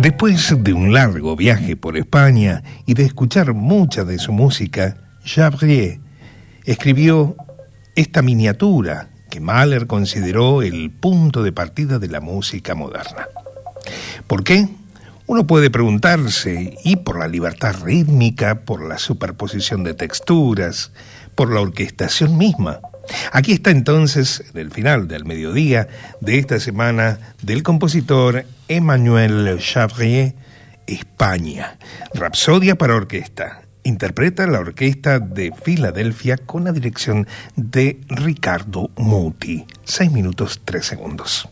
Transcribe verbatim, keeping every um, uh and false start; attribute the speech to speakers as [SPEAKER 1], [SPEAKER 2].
[SPEAKER 1] Después de un largo viaje por España y de escuchar mucha de su música, Chabrier escribió esta miniatura que Mahler consideró el punto de partida de la música moderna. ¿Por qué? Uno puede preguntarse, y por la libertad rítmica, por la superposición de texturas, por la orquestación misma. Aquí está entonces, en el final del mediodía de esta semana, del compositor Emmanuel Chabrier, España, Rapsodia para orquesta. Interpreta la Orquesta de Filadelfia con la dirección de Ricardo Muti. Seis minutos, tres segundos.